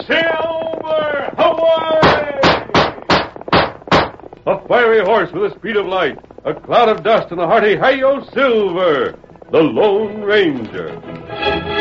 Silver! Away! A fiery horse with the speed of light, a cloud of dust, and a hearty Hi-Yo Silver, the Lone Ranger.